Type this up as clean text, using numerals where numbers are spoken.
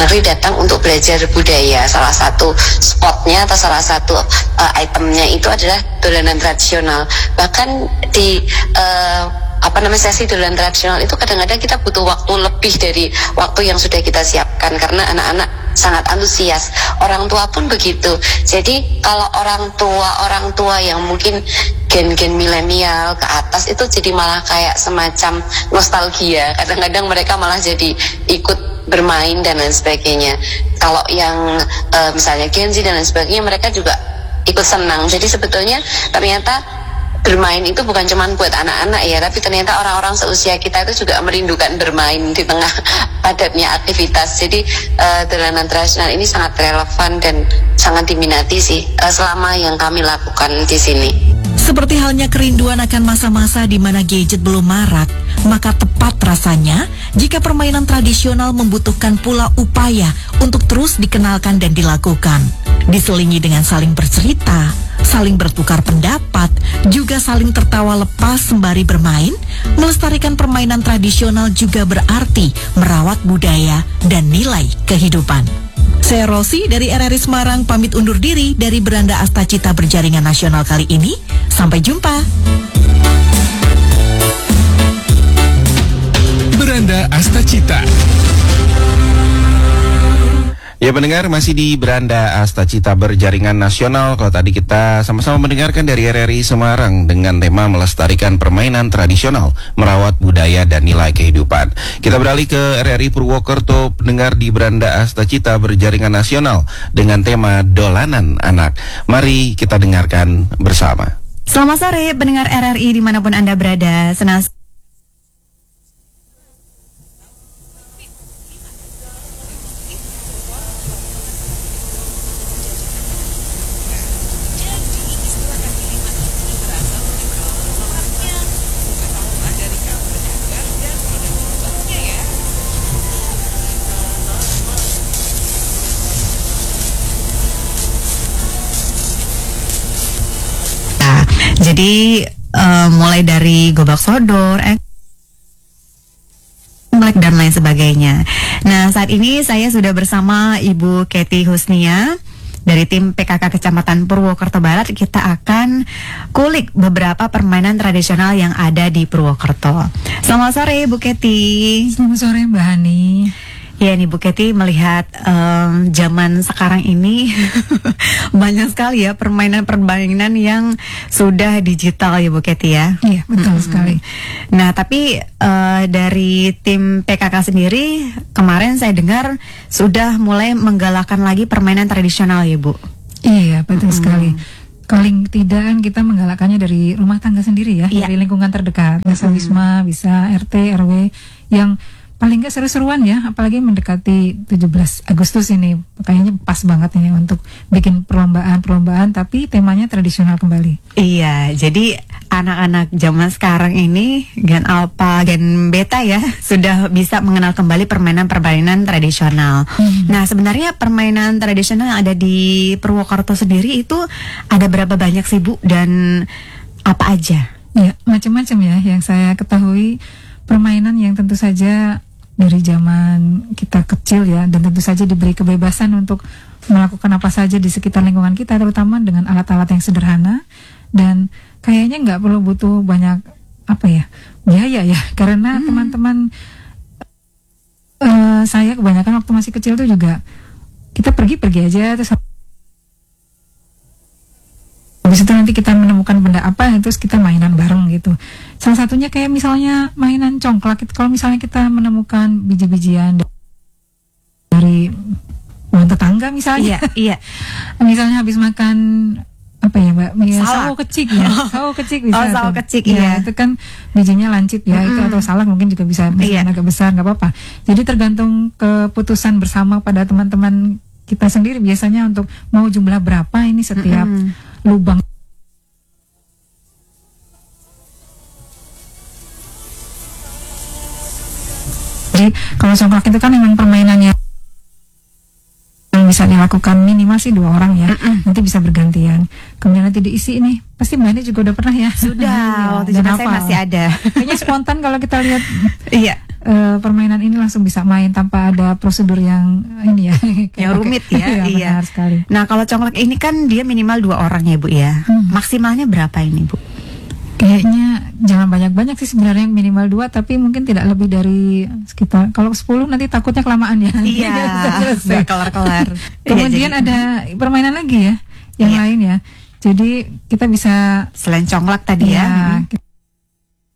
Harvey datang untuk belajar budaya. Salah satu spotnya atau salah satu itemnya itu adalah dolanan tradisional. Bahkan di sesi dolanan tradisional itu kadang-kadang kita butuh waktu lebih dari waktu yang sudah kita siapkan karena anak-anak sangat antusias. Orang tua pun begitu. Jadi kalau orang tua yang mungkin gen-gen milenial ke atas itu jadi malah kayak semacam nostalgia. Kadang-kadang mereka malah jadi ikut bermain dan lain sebagainya. Kalau yang misalnya Gen Z dan lain sebagainya, mereka juga ikut senang. Jadi sebetulnya ternyata bermain itu bukan cuma buat anak-anak ya, tapi ternyata orang-orang seusia kita itu juga merindukan bermain di tengah padatnya aktivitas. Jadi dolanan tradisional ini sangat relevan dan sangat diminati sih selama yang kami lakukan di sini. Seperti halnya kerinduan akan masa-masa di mana gadget belum marak, maka tepat rasanya jika permainan tradisional membutuhkan pula upaya untuk terus dikenalkan dan dilakukan. Diselingi dengan saling bercerita, saling bertukar pendapat, juga saling tertawa lepas sembari bermain, melestarikan permainan tradisional juga berarti merawat budaya dan nilai kehidupan. Saya Rosi dari RRI Semarang pamit undur diri dari Beranda Astacita Berjaringan Nasional kali ini. Sampai jumpa. Beranda Astacita. Ya pendengar, masih di Beranda Astacita Berjaringan Nasional. Kalau tadi kita sama-sama mendengarkan dari RRI Semarang dengan tema melestarikan permainan tradisional, merawat budaya dan nilai kehidupan. Kita beralih ke RRI Purwokerto, pendengar di Beranda Astacita Berjaringan Nasional dengan tema dolanan anak. Mari kita dengarkan bersama. Selamat sore pendengar RRI dimanapun Anda berada. Senang Jadi mulai dari gobak sodor, Imlek dan lain sebagainya. Nah saat ini saya sudah bersama Ibu Kety Husnia dari tim PKK Kecamatan Purwokerto Barat. Kita akan kulik beberapa permainan tradisional yang ada di Purwokerto. Selamat sore Bu Kety. Selamat sore Mbak Hani. Ya nih Bu Kety, melihat zaman sekarang ini banyak sekali ya permainan-permainan yang sudah digital ya Bu Kety ya. Iya betul sekali. Nah tapi dari tim PKK sendiri kemarin saya dengar sudah mulai menggalakkan lagi permainan tradisional ya Bu. Iya betul sekali. Paling tidak kan kita menggalakkannya dari rumah tangga sendiri ya, dari lingkungan terdekat. Bisa Wisma, bisa RT, RW yang paling nggak seru-seruan ya, apalagi mendekati 17 Agustus ini. Kayaknya pas banget ini untuk bikin perlombaan tapi temanya tradisional kembali. Iya, jadi anak-anak zaman sekarang ini Gen Alpha, Gen Beta ya sudah bisa mengenal kembali permainan-permainan tradisional. Nah sebenarnya permainan tradisional yang ada di Purwokerto sendiri itu ada berapa banyak sih Bu, dan apa aja? Ya macam-macam ya yang saya ketahui. Permainan yang tentu saja dari zaman kita kecil ya, dan tentu saja diberi kebebasan untuk melakukan apa saja di sekitar lingkungan kita, terutama dengan alat-alat yang sederhana, dan kayaknya nggak perlu butuh banyak biaya ya, karena teman-teman saya kebanyakan waktu masih kecil tuh juga kita pergi-pergi aja, terus habis itu nanti kita menemukan benda apa, terus kita mainan bareng gitu. Salah satunya kayak misalnya mainan congklak. Kalau misalnya kita menemukan biji-bijian dari pohon tetangga misalnya, iya. Misalnya habis makan apa ya Mbak? Sawo kecik ya. Sawo kecik bisa. Sawo kecik iya. Itu kan bijinya lancip ya, itu atau salak mungkin juga bisa agak besar, nggak apa-apa. Jadi tergantung keputusan bersama pada teman-teman kita sendiri biasanya untuk mau jumlah berapa ini setiap lubang. Jadi kalau congklak itu kan memang permainannya yang bisa dilakukan minimal sih 2 orang ya. Nanti bisa bergantian. Kemudian nanti diisi ini. Pasti Mbak Ani juga udah pernah ya? Sudah, waktu zaman saya masih ada. Kayaknya spontan kalau kita lihat. Iya. permainan ini langsung bisa main tanpa ada prosedur yang ini ya, Yang rumit ya. Iya. Benar sekali. Nah, kalau congklak ini kan dia minimal 2 orang ya, Bu ya. Maksimalnya berapa ini, Bu? Kayaknya jangan banyak-banyak sih sebenarnya, minimal 2, tapi mungkin tidak lebih dari sekitar, kalau 10 nanti takutnya kelamaan ya. Iya. Nggak kelar-kelar. Kemudian Iya, jadi- ada permainan lagi ya, yang Iya. lain ya. Jadi kita bisa selain congklak tadi ya. ya